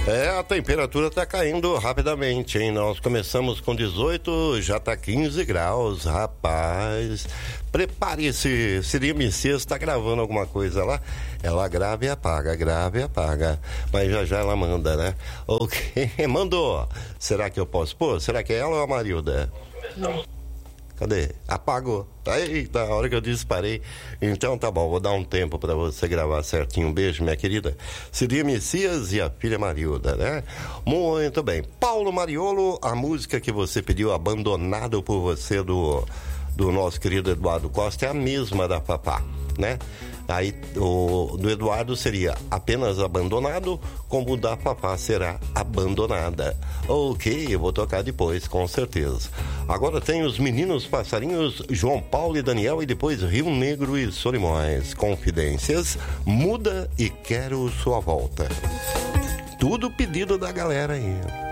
A temperatura está caindo rapidamente, hein? Nós começamos com 18, já tá 15 graus, rapaz. Prepare-se, Siria Messias está gravando alguma coisa lá. Ela grava e apaga, mas já ela manda, né? Ok, mandou. Será que eu posso pôr? Será que é ela ou a Marilda? Não. Cadê? Apagou. Eita, a hora que eu disparei. Então tá bom, vou dar um tempo para você gravar certinho. Um beijo, minha querida Siria Messias e a filha Marilda, né? Muito bem. Paulo Mariolo, a música que você pediu, Abandonado por Você, do nosso querido Eduardo Costa, é a mesma da Papá, né? Aí do Eduardo seria Apenas Abandonado, como o da Papá será Abandonada. Ok, eu vou tocar depois, com certeza. Agora tem os meninos passarinhos João Paulo e Daniel, e depois Rio Negro e Solimões. Confidências, Muda e Quero Sua Volta. Tudo pedido da galera aí.